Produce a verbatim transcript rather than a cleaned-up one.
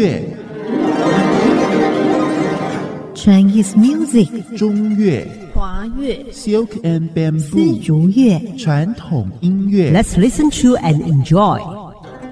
乐， Chinese music 中乐， 华乐 Silk and 丝 Bamboo 竹乐。 传统音乐。 Let's listen to and enjoy